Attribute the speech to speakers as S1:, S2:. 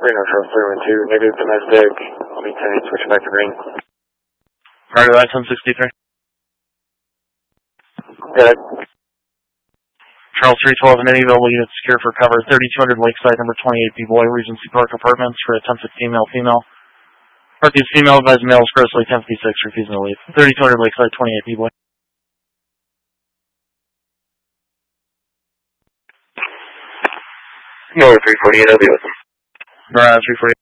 S1: Reno Trail 312, negative domestic. I'll be 10-8, switch back to green.
S2: Roger that, 1063.
S1: Good.
S2: Charles 312 and any available units secure for cover. 3200 Lakeside, number 28, B-Boy, Regency Park Apartments for attempted female. Refuse female, advised male is grossly 1056, refusing to leave. 3200 Lakeside, 28, B-Boy.
S1: North 348, I'll be with them.
S2: North 348.